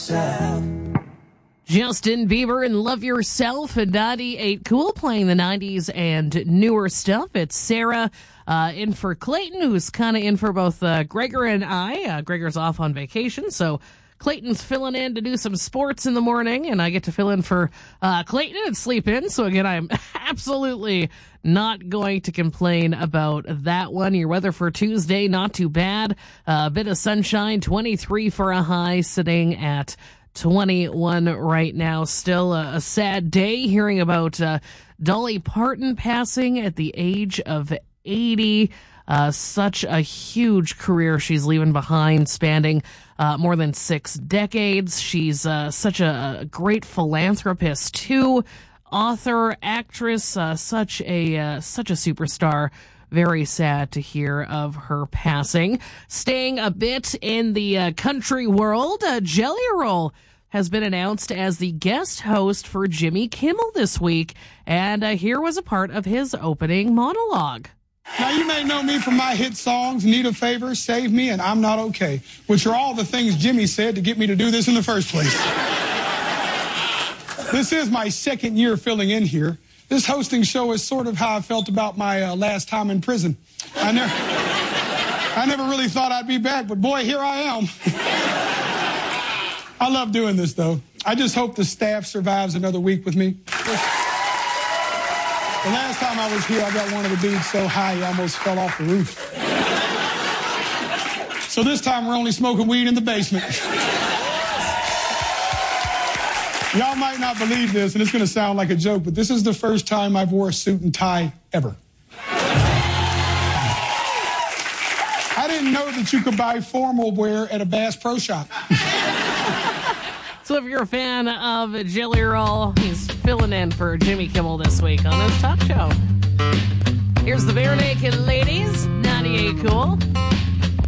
yourself. Justin Bieber and Love Yourself and 98 Cool playing the 90s and newer stuff. It's Sarah in for Clayton, who's kind of in for both Gregor and I. Gregor's off on vacation, so Clayton's filling in to do some sports in the morning, and I get to fill in for Clayton and sleep in. So again, I'm absolutely not going to complain about that one. Your weather for Tuesday, not too bad. A bit of sunshine, 23 for a high, sitting at 21 right now. Still a sad day hearing about Dolly Parton passing at the age of 80. Such a huge career she's leaving behind, spanning more than 6 decades. She's such a great philanthropist too, author, actress, such a superstar. Very sad to hear of her passing. Staying a bit in the country world, Jelly Roll has been announced as the guest host for Jimmy Kimmel this week, and here was a part of his opening monologue. Now, you may know me from my hit songs, Need a Favor, Save Me, and I'm Not Okay, which are all the things Jimmy said to get me to do this in the first place. This is my second year filling in here. This hosting show is sort of how I felt about my last time in prison. I never really thought I'd be back, but boy, here I am. I love doing this, though. I just hope the staff survives another week with me. The last time I was here, I got one of the dudes so high he almost fell off the roof. So this time we're only smoking weed in the basement. Y'all might not believe this, and it's going to sound like a joke, but this is the first time I've wore a suit and tie ever. I didn't know that you could buy formal wear at a Bass Pro Shop. So if you're a fan of Jelly Roll, he's filling in for Jimmy Kimmel this week on his talk show. Here's the Bare Naked Ladies, 98 Cool.